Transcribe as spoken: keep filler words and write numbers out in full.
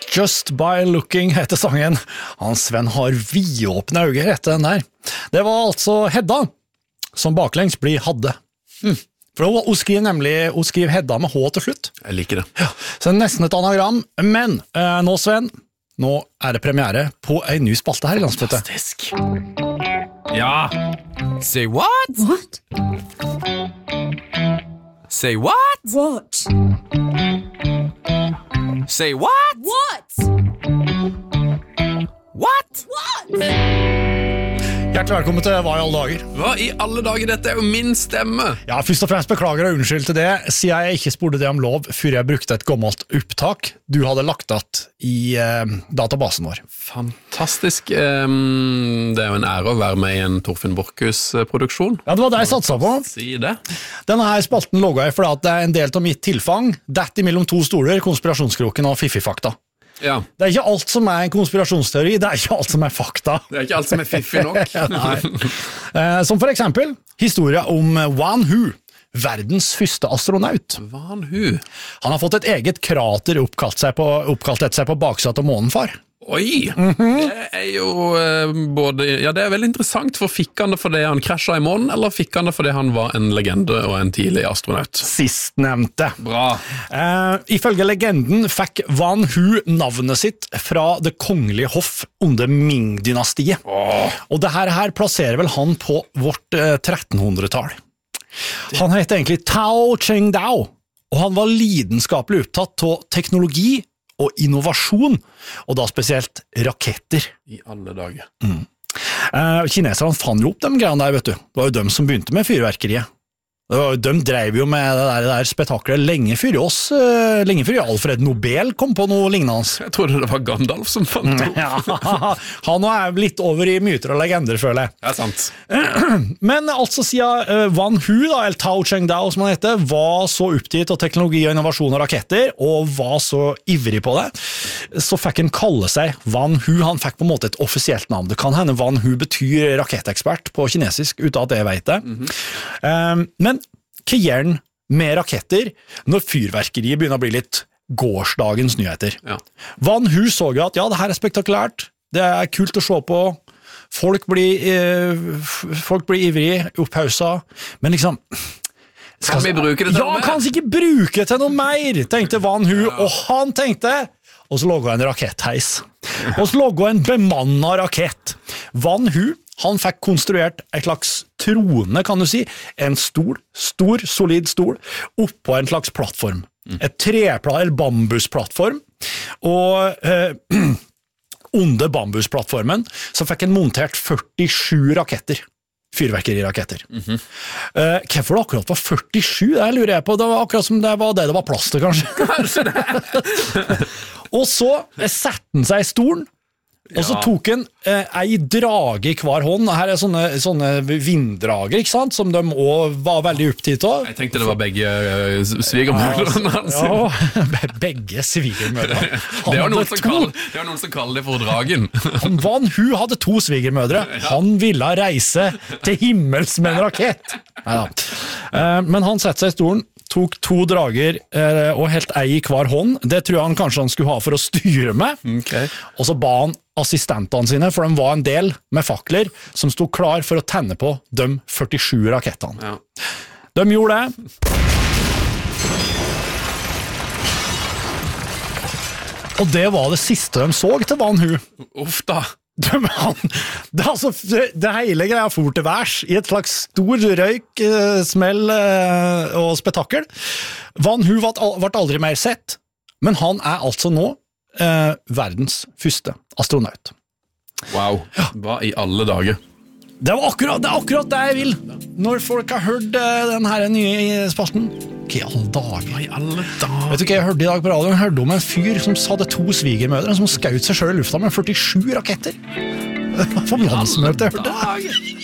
Just by Looking heter sangen. Han Sven har vidåpne øyne etter den der. Det var altså Hedda, som baklengs blir Hadde. Mm. For hun, hun skriver nemlig hun skriver Hedda med H til slutt. Jeg liker det. Ja, så det er nesten et anagram. Men eh, nå, Sven, nå er det premiere på en ny spalte her i Landsbytte. Fantastisk. Ja. Say what? What? Say what? What? Say what? What? What? What? Hjertelig velkommen til Hva i alle dager. Hva i alle dager, dette er jo min stemme. Ja, først og fremst beklager og unnskyld til det, siden jeg ikke spurte det om lov før jeg brukte et gammelt opptak du hadde lagt at i eh, databasen vår. Fantastisk. Um, det er jo en ære å være med i en Torfinn Borchhus-produksjon. Ja, det var det jeg satsa på. Si det. Denne her spalten logget jeg fordi at det er en del av mitt tilfang, dette mellom to stoler, konspirasjonskroken og fiffifakta. Ja. Det er ikke alt som er en konspirasjonsteori, det er ikke alt som er fakta. Det er ikke alt som er fiffig nok. Nei. Eh, som for eksempel historien om Wan Hu, verdens første astronaut. Van Hu. Han har fått et eget krater oppkalt, seg på, oppkalt etter seg på baksiden av månen, far. Oi, mm-hmm. Det er jo uh, både, ja det er veldig interessant, for fikk han det fordi han krasjet i månen, eller fikk han det fordi han var en legende og en tidlig astronaut? Sistnevnte. Bra. Uh, ifølge legenden fikk Wan Hu navnet sitt fra det kongelige hoff under Ming-dynastiet. Åh. Og det her, her plasserer vel han på vårt uh, trettenhundretall. Han heter egentlig Tao Cheng Dao, og han var lidenskapelig opptatt av teknologi og innovasjon, og da spesielt raketter. I alle dager. Mm. Eh, kineserne fant jo opp de greiene der, vet du. Det var jo dem som begynte med fyrverkeriet. Det var, de drev jo med det der, det der spektaklet lenge før oss, uh, lenge før Alfred Nobel kom på noe lignende. Jeg trodde det var Gandalf som fant det. Ja, han er litt over i myter og legender, føler jeg. Det er sant. Men altså siden uh, Wan Hu, da, eller Tao Cheng Dao som han heter, var så oppgitt av teknologi og innovasjon og raketter, og var så ivrig på det, så fikk han kalle seg Wan Hu. Han fikk på en måte et offisielt navn. Det kan hende Wan Hu betyr rakettekspert på kinesisk, uten at jeg vet det. Mm-hmm. Um, men hva gjør den med raketter når fyrverkeriet begynner å bli litt gårsdagens nyheter? Ja. Van Hu så jo at ja, det her er spektakulært, det er kult å se på, folk blir, eh, folk blir ivrige, opphausa, men liksom kan vi bruke det til ja, noe mer? kan vi ikke bruke det til noe mer, tenkte Van Hu, ja. Og han tenkte, og så logget en rakettheis, og så logget en bemannet rakett. Van Hu, han fikk konstruert et slags trone, kan du si, en stol, stor, solid stol, oppå en slags plattform. Mm. Et trepla- eller bambusplattform, og eh, under bambusplattformen så fikk han montert førtisju raketter, fyrverkeriraketter. Mm-hmm. Eh, hvorfor det akkurat var førtisju? Det lurer jeg på, det var akkurat som det var det det var plass til, kanskje. Kanskje det. Og så satte han seg i stolen, og så tok han eh, ei drage i hver hånd. Her er sånne, sånne vinddrager, ikke sant? Som de også var veldig opptatt av. Jeg tenkte det var begge uh, svigermødrene hans. Ja, begge svigermødre. Det er jo noen, noen som kaller det for dragen. Van Hu hadde to svigermødre. Han ville reise til himmels med en rakett. Neida. Eh, men han setter seg i stolen, tok to drager eh, og helt ei i hver hånd. Det tror jeg han kanskje han skulle ha for å styre med. Okay. Og så ba han assistentene sine, for de var en del med fakler, som stod klar for å tenne på de førtisju rakettene. Ja. De gjorde det. Og det var det siste de så til Van Hu. Uff da. De, han, det, altså, det hele greia for til værs i et slags stor røyk, eh, smell eh, og spetakkel. Van Hu ble aldri mer sett, men han er altså nå eh, verdens første astronaut. Wow, hva i alle dager? Det, var akkurat, det er akkurat det jeg vil. Når folk har hørt eh, den her nye spalten. Hva i alle dager? Hva i alle dager? Vet du hva jeg hørte i dag på radioen? Jeg hørte om en fyr som hadde to svigermødre som skjøt seg selv i lufta med førtisju raketter. Det var på landsmøte, jeg hørte det.